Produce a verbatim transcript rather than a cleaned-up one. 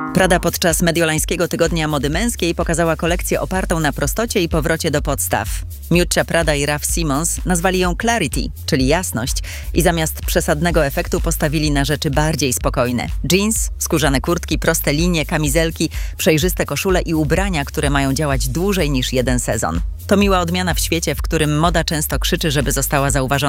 Prada podczas mediolańskiego tygodnia mody męskiej pokazała kolekcję opartą na prostocie i powrocie do podstaw. Miuccia Prada i Raf Simons nazwali ją Clarity, czyli jasność, i zamiast przesadnego efektu postawili na rzeczy bardziej spokojne. Jeans, skórzane kurtki, proste linie, kamizelki, przejrzyste koszule i ubrania, które mają działać dłużej niż jeden sezon. To miła odmiana w świecie, w którym moda często krzyczy, żeby została zauważona.